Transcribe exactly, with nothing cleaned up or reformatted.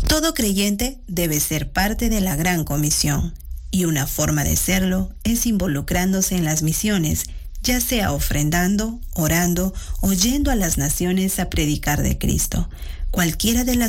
Todo creyente debe ser parte de la Gran Comisión, y una forma de serlo es involucrándose en las misiones, ya sea ofrendando, orando o yendo a las naciones a predicar de Cristo. Cualquiera de las